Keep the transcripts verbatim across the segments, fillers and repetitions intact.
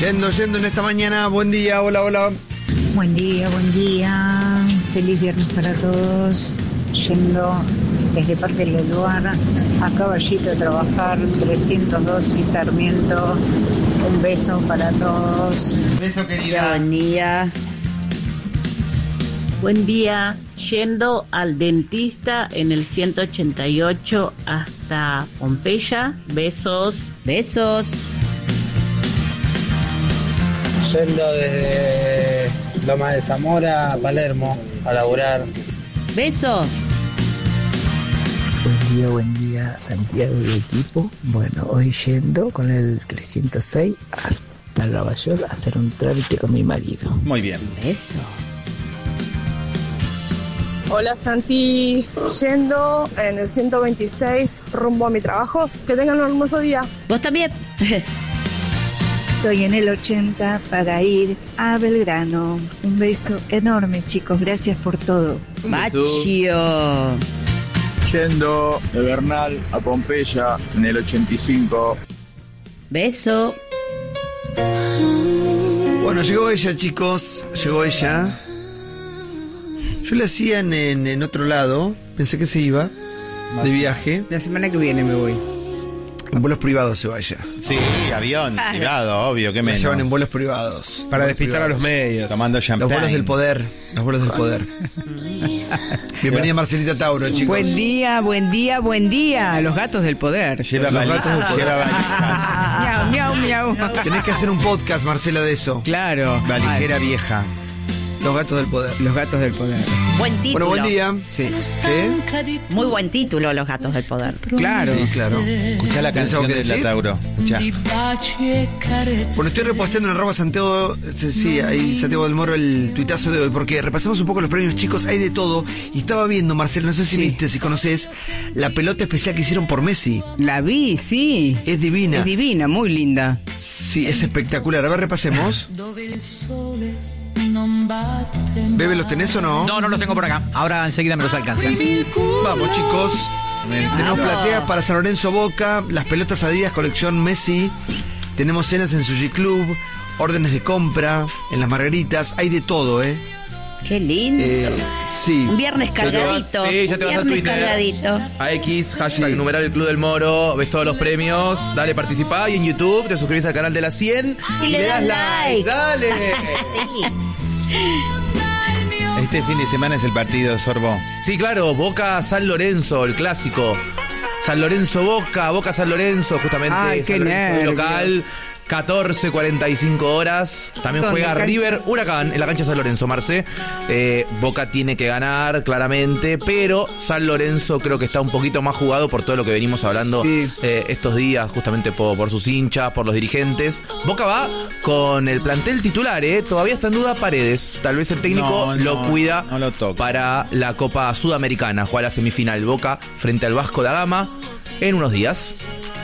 Yendo, yendo en esta mañana. Buen día, hola, hola. Buen día, buen día. Feliz viernes para todos. Yendo desde Parque del Lugar a Caballito a trabajar, trescientos dos y Sarmiento. Un beso para todos. Un beso, querida. Buen día. Buen día. Yendo al dentista en el ciento ochenta y ocho hasta Pompeya. Besos. Besos. Yendo desde Loma de Zamora a Palermo a laburar. Beso. Buen día, buen día, Santiago y equipo. Bueno, hoy yendo con el trescientos seis hasta Nueva York a hacer un trámite con mi marido. Muy bien. Beso. Hola Santi, yendo en el ciento veintiséis rumbo a mi trabajo. Que tengan un hermoso día. ¿Vos también? Estoy en el ochenta para ir a Belgrano. Un beso enorme, chicos. Gracias por todo. Machio. Yendo de Bernal a Pompeya en el ochenta y cinco. Beso. Bueno, llegó ella, chicos. Llegó ella. Yo la hacía en, en, en otro lado. Pensé que se iba de viaje. La semana que viene me voy. En vuelos privados se vaya. Sí, avión privado, obvio, que Me menos. llevan en vuelos privados. Para vuelos despistar privados. a los medios. Tomando champagne. Los vuelos del poder. Los vuelos del poder. Bienvenida Marcelita Tauro, chicos. Buen día, buen día, buen día. Los gatos del poder. Lleva Los valija, gatos del poder. lleva valija. Miau, miau, miau. Tenés que hacer un podcast, Marcela, de eso. Claro. Valijera vieja. Los gatos del poder. Los gatos del poder. Buen título. Bueno, buen día. Sí. ¿Qué? Muy buen título, Los gatos del poder. Claro. Sí, claro. Escuchá la canción que de la decir? Tauro. Escuchá. Bueno, estoy reposteando en arroba Santiago, sí, ahí Santiago del Moro el tuitazo de hoy, porque repasamos un poco los premios, chicos, hay de todo. Y estaba viendo, Marcelo, no sé si Sí. viste, si conoces, la pelota especial que hicieron por Messi. La vi, sí. Es divina. Es divina, muy linda. Sí, es espectacular. A ver, repasemos. Bebe, ¿los tenés o no? No, no los tengo por acá. Ahora enseguida me los alcanzan. Vamos, chicos. Tenemos plateas para San Lorenzo Boca, las pelotas Adidas colección Messi. Tenemos cenas en Sushi Club, órdenes de compra, en las Margaritas. Hay de todo, ¿eh? Qué lindo. Eh, sí. Un viernes Ya te vas- cargadito. sí, ya te Un vas a viernes Twitter. cargadito. A X, hashtag numeral el Club del Moro, ves todos los premios, dale participá y en YouTube te suscribís al canal de la cien Y le das like. Dale. Sí. Este fin de semana es el partido, Sorbo. Sí, claro, Boca San Lorenzo, el clásico. San Lorenzo Boca, Boca San Lorenzo, justamente. Ay, San qué Lorenzo de nervios. local. catorce cuarenta y cinco horas. También ¿Dónde, juega cancha? River Huracán en la cancha San Lorenzo, Marce. Eh, Boca tiene que ganar, claramente. Pero San Lorenzo creo que está un poquito más jugado por todo lo que venimos hablando Sí. eh, estos días, justamente por, por sus hinchas, por los dirigentes. Boca va con el plantel titular, ¿eh? Todavía está en duda Paredes. Tal vez el técnico No, lo no, cuida no lo toca. para la Copa Sudamericana. Juega la semifinal Boca frente al Vasco da Gama en unos días.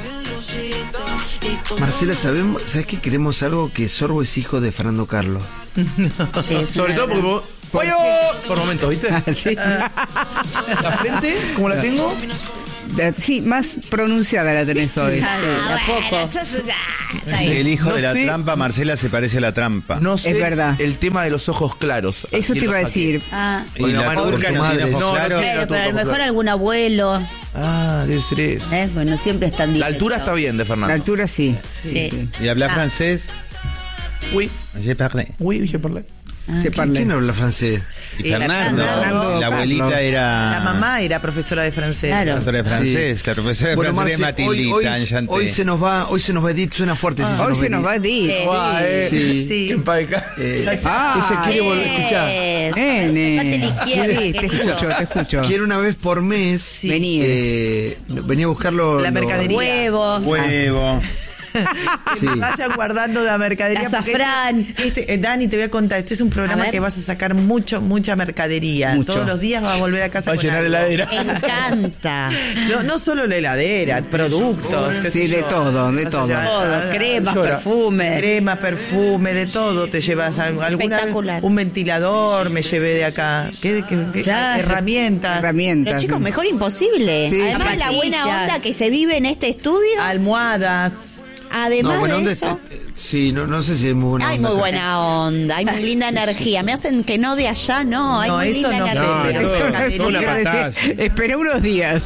Marcela, ¿sabemos, ¿sabes que queremos algo? Que Sorbo es hijo de Fernando Carlos. Sí, es Sobre una todo porque... verdad. ¡Pollo! Por momentos, ¿viste? Sí. La frente, ¿cómo la tengo? De- Sí, más pronunciada la tenés hoy. Ah, ¿a poco? El hijo No de la sé. trampa, Marcela, se parece a la trampa. No sé Es verdad. el tema de los ojos claros. Eso te ¿Quién iba a lo saqué? decir. Ah, Y Con la la mano turca de tu no tiene madre. ojos No, no claros. tiene. claro, pero a lo Todo mejor claro. algún abuelo. Ah, debe ser eso. ¿eh? Bueno, siempre están La directos. altura está bien de La Fernando. altura sí. Sí. ¿Y habla Ah. francés? Oui, Je parle. oui, je parle. Se parle. ¿Quién habla francés? Y Fernando, Fernando la abuelita Carlos. era... La mamá era profesora de francés. Claro. Profesora de francés, la profesora de Bueno, francés Marce, es hoy, hoy, Matildita, enchanté. hoy se nos va, hoy se nos va Edith, suena fuerte. si Hoy se nos va a decir. Sí. Guau, eh. Sí. Sí. ¿Quién pa' acá? Eh, Ah, ella quiere volver a escuchar. Eh, Nene. Date la izquierda, Sí, que te es escucho, tuyo. te escucho. Quiere una vez por mes Sí. Venir. eh, venía a buscarlo. La mercadería. Huevo. Huevo. Sí. Vayan guardando la mercadería. porque Azafrán. Este, este- eh, Dani, te voy a contar. Este es un A programa ver. que vas a sacar mucho, mucha mercadería. Mucho. Todos los días vas a volver a casa Va a con llenar algo. heladera. Me encanta. No, no solo la heladera, productos. qué Sí, sé de yo. todo, de Vas a todo. llevar- Todo, cremas, Llora. perfume. Crema, perfume, de todo. Te llevas al- alguna Espectacular. un ventilador, me llevé de acá. ¿Qué, qué- qué- Claro. herramientas. Herramientas. Pero chicos, mejor imposible. Sí, Además, sí, la sí. buena onda que se vive en este estudio. Almohadas. Además No, buena de onda eso, es- eh, sí, no, no sé si es muy buena hay onda. muy buena onda, hay muy linda energía. Me hacen que no de allá, no, hay No, muy eso linda no sé. energía. No, Eso todo- no es todo una iba a decir. patada. Espera unos días.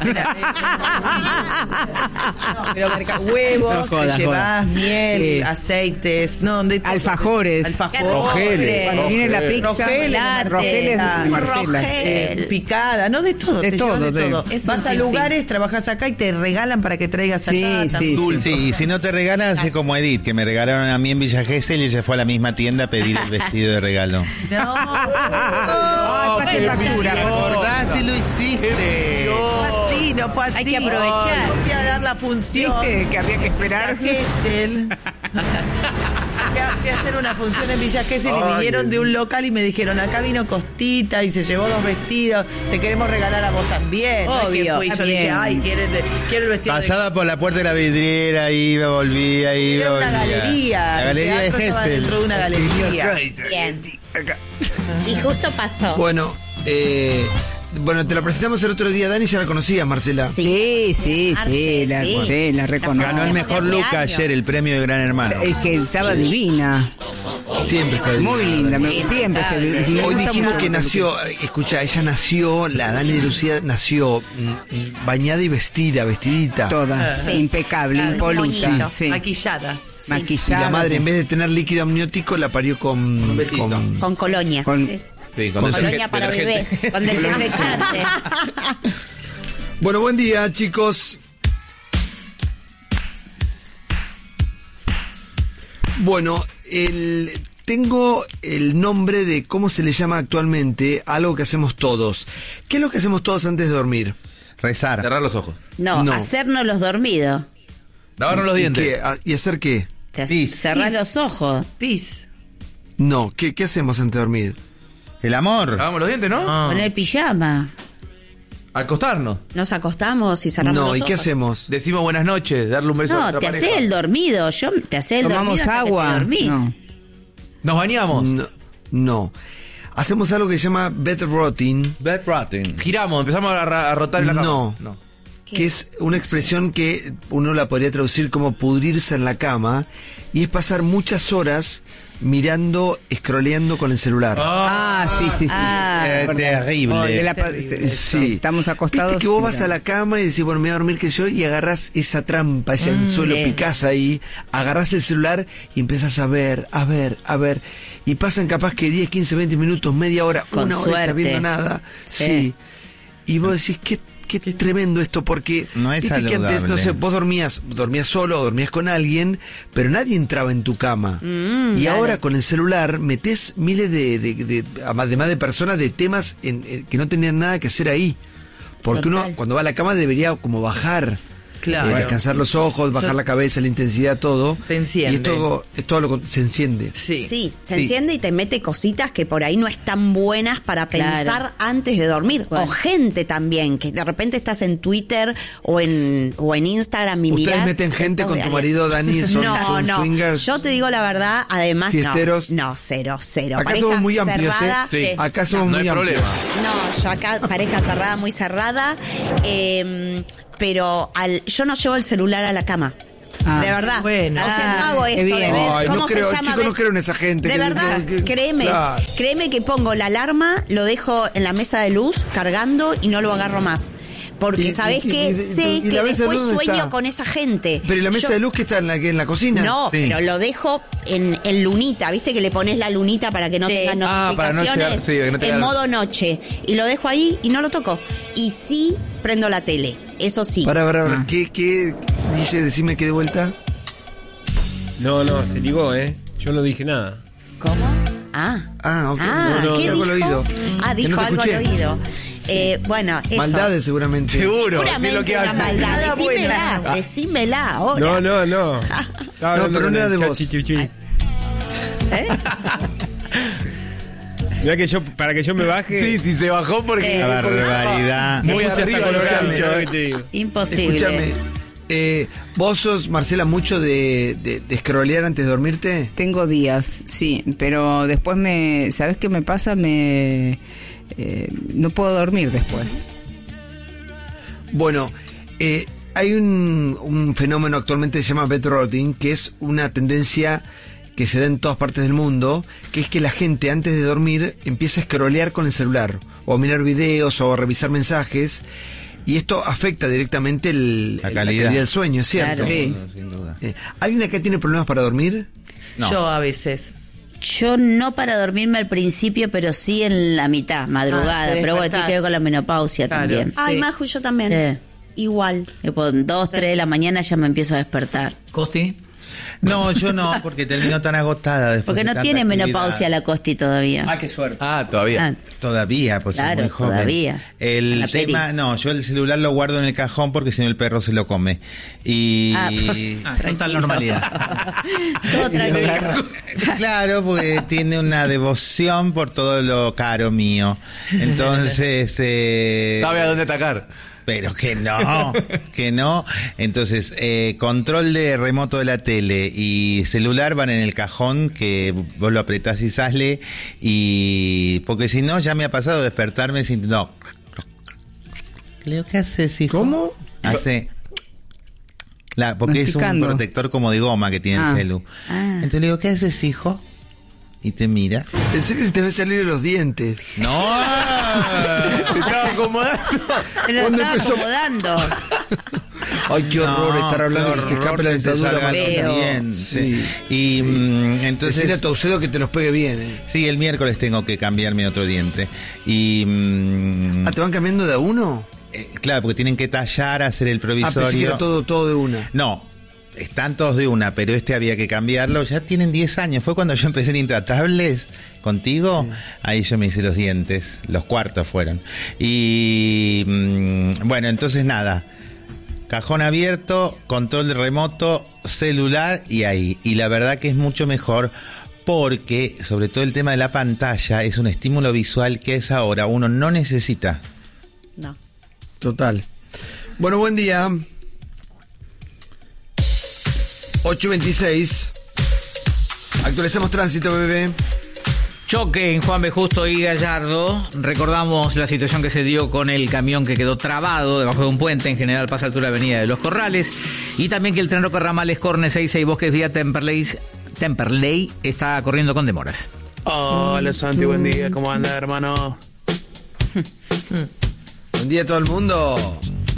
Pero merca- huevos, No jodas, te llevas jodas. miel, Sí. aceites, no, de todo. Alfajores. Alfajores. Rogeles. Cuando viene la pizza, Rogeles de rogeles de Marcela. Marcela. Eh, picada, no de todo, De te todo, llevas de de- todo. Es Vas un a sinfín. lugares, trabajas acá y te regalan para que traigas Sí, acá. sí, también. Dulce. Sí, y si no te regalan, hace como Edith, que me regalaron a mí en Villa Gesell y ella fue a la misma tienda a pedir el vestido de regalo. No, Ay, pase factura. ¿Te acordás si lo hiciste? no fue así, no fue así. Hay que aprovechar. No fui a dar la función. ¿Viste que había que esperar? Villa Gesell. Fui a, fui a hacer una función en Villa Gesell y vinieron de un local y me dijeron, acá vino Costita y se llevó dos vestidos, te queremos regalar a vos también. No es que Obvio, fui, yo está dije, bien. ay, quiero, quiero el vestido de Pasaba por la puerta de la vidriera, iba, volvía, iba, Era una volvía. galería. La galería de el teatro estaba Gesell. dentro de una galería. Bien. Y justo pasó. Bueno, eh, bueno, te la presentamos el otro día, Dani, ya la conocías, Marcela. Sí, sí, sí, la, sí. sí, la reconozco. Ganó el mejor Hace look años. ayer, el premio de Gran Hermano. Es que estaba divina. Siempre está divina, Muy linda, Dani. me, siempre se me Hoy gusta dijimos mucho que la nació, eh, escucha, ella nació, la Dani de Lucía nació mm, mm, bañada y vestida, vestidita. toda, Sí. impecable, Claro, impoluta. moñito. Sí. Maquillada. Y Maquillada. la madre, sí. en vez de tener líquido amniótico, la parió con... Con un vestido. con- Con colonia. Con- Sí, con Con detergente- Colonia para bebé. detergente. Con desinfectante. Bueno, buen día, chicos. Bueno, el, tengo el nombre de cómo se le llama actualmente a algo que hacemos todos. ¿Qué es lo que hacemos todos antes de dormir? Rezar. Cerrar los ojos. No, No. hacernos los dormidos. Lavarnos los ¿Y dientes. qué? ¿A- ¿Y hacer qué? Te Pis. cerrás Pis. los ojos. Pis. No, ¿qué, qué hacemos antes de dormir? El amor. Lavamos los dientes, ¿no? Ah. Poner pijama. Acostarnos. Nos acostamos y cerramos No, los ¿y ojos. qué hacemos? Decimos buenas noches, darle un beso a No, nuestra te pareja. hace el dormido. Yo te hace el Tomamos dormido hasta que te agua. dormís. No. Nos bañamos. No, no. Hacemos algo que se llama bed rotting, Bed rotting. Giramos, empezamos a, ra- a rotar en la cama. No. no. ¿Qué que es? es una expresión que uno la podría traducir como pudrirse en la cama, y es pasar muchas horas mirando, scrolleando con el celular. Ah, sí, sí, sí. Ah, Eh, terrible. Oh, de la pa- Terrible. sí, estamos acostados. Viste que vos mira. vas a la cama y decís, bueno, me voy a dormir, que yo, y agarrás esa trampa, ese anzuelo, sí. picás ahí, agarrás el celular y empezás a ver, a ver, a ver. Y pasan capaz que diez, quince, veinte minutos, media hora, Con una hora, estás suerte. viendo nada. Sí. Sí. Y vos decís, qué, qué tremendo esto, porque No es viste que antes, saludable. no sé, vos dormías, dormías solo o dormías con alguien, pero nadie entraba en tu cama. Mm, y claro. ahora con el celular metés miles de, de, de- además de personas, de temas en- en- que no tenían nada que hacer ahí. Porque Total. uno cuando va a la cama debería como bajar, Claro. eh, descansar los ojos, bajar Yo- la cabeza, la intensidad, todo. Te enciende. Y es todo, es todo lo con- se enciende. Sí. Sí, se Sí. enciende y te mete cositas que por ahí no están buenas para Claro. pensar antes de dormir. Bueno. O gente también, que de repente estás en Twitter o en, o en Instagram y ¿Ustedes mirás meten gente fotos con de tu alguien. marido, Dani? ¿Son- no, son no. swingers? Yo te digo la verdad, además, ¿Fiesteros? no. No, cero, cero. Acá Pareja somos muy amplios, cerrada. ¿eh? Sí. Acá somos No muy hay amplios. problema. No, yo acá, pareja cerrada, muy cerrada. eh, pero al, yo no llevo el celular a la cama. Ah. De verdad. Bueno. O sea, no hago qué esto de bien. ver Ay, cómo no se creo, llama. chicos, ver- no creo en esa gente. De que- verdad, que- que- créeme. Claro. Créeme que pongo la alarma, lo dejo en la mesa de luz cargando y no lo agarro más. Porque Y- sabés y- que y- sé y que la mesa de después luz dónde sueño está? con esa gente. Pero ¿y la mesa Yo- de luz que está en la, que en la cocina? No, Sí. pero lo dejo en, en lunita, ¿viste? Que le pones la lunita para que no Sí. tenga Ah, para no notificaciones. llegar- sí, que no te en haga- modo noche. Y lo dejo ahí y no lo toco. Y sí prendo la tele, eso sí. Para, para, para. Ah. ¿Qué, qué, Guille, decime que de vuelta? No, no, se ligó, ¿eh? Yo no dije nada. ¿Cómo? Ah. Ah, ok. Ah, No, no, ¿qué algo dijo? al oído. Ah, Que dijo no te algo al escuché. oído. Eh, bueno, eso. Maldades seguramente. Seguro. Seguramente es lo que una hace. maldad. Nada Decímela, bueno. decímela ahora. No, no, no. Estaba No, hablando pero con no era el de chat vos. chichichi. ¿Eh? Mirá que yo, para que yo me baje. Sí, sí, se bajó porque... La barbaridad. Muy Arriba, hasta colorado, escuchame. chaval, que te digo. Imposible. Escúchame. Eh, ¿Vos sos, Marcela, mucho de, de, de scrollear antes de dormirte? Tengo días, sí, pero después me, ¿sabes qué me pasa? Me eh, no puedo dormir después. Bueno, eh, hay un, un fenómeno actualmente que se llama bedrotting, que es una tendencia que se da en todas partes del mundo, que es que la gente antes de dormir empieza a scrollear con el celular, o a mirar videos, o a revisar mensajes, y esto afecta directamente el, la, la calidad. calidad del sueño, ¿cierto? Claro. Sí. No, sin duda. Eh, ¿Alguien acá tiene problemas para dormir? No. Yo a veces. Yo no para dormirme al principio, pero sí en la mitad, madrugada. Ah, te pero bueno, tiene despertás. que ver con la menopausia Claro. también. Ay, Sí. Maju, yo también. Sí. Igual. Tipo, dos, tres de la mañana ya me empiezo a despertar. Costi. No, yo no, porque terminó tan agotada después. Porque de no tanta tiene actividad. menopausia la Costi todavía. Ah, qué suerte. Ah, todavía. Ah, Todavía, pues Claro, es muy joven. todavía. El La peri. tema, no, yo el celular lo guardo en el cajón porque si no el perro se lo come. Y Ah, Ah, total normalidad. todo tranquilo. claro, porque tiene una devoción por todo lo caro mío. Entonces, eh, Sabe a dónde atacar. pero que no, que no. Entonces, eh, control de remoto de la tele y celular van en el cajón, que vos lo apretás y sale. Y porque si no, ya me ha pasado despertarme sin. No. Leo, ¿qué haces, hijo? ¿Cómo? Hace. La, porque es un Masticando. protector como de goma que tiene Ah. el celu. Ah. Entonces le digo, ¿qué haces, hijo? Y te mira. Pensé que se te había salido los dientes. ¡No! Se estaba acomodando. Pero ¿Cuándo estaba empezó? acomodando. Ay, qué horror No, estar hablando qué que se te horror escape la que te dentadura. salgan los feo. dientes. Sí. Y mm, entonces. Decirle a tu auxilio que te los pegue bien, ¿eh? Sí, el miércoles tengo que cambiarme otro diente. Y. mm, Ah, ¿te van cambiando de a uno? eh, claro, porque tienen que tallar, hacer el Ah, pensé que provisorio. era todo, todo de una. No, están todos de una, pero este había que cambiarlo. Ya tienen diez años. Fue cuando yo empecé en Intratables contigo. Ahí yo me hice los dientes. Los cuartos fueron. Y. mm, bueno, entonces nada. Cajón abierto, control de remoto, celular y ahí. Y la verdad que es mucho mejor porque, sobre todo el tema de la pantalla, es un estímulo visual que a esa hora uno no necesita. No. Total. Bueno, buen día. ocho veintiséis. Actualizamos tránsito, bebé. Choque en Juan B. Justo y Gallardo. Recordamos la situación que se dio con el camión que quedó trabado debajo de un puente. En general pasa a altura de Avenida de los Corrales. Y también que el tren Roca Ramales Corne sesenta y seis Bosques vía Temperley, Temperley está corriendo con demoras. Hola Santi, buen día, ¿cómo anda hermano? Buen día a todo el mundo.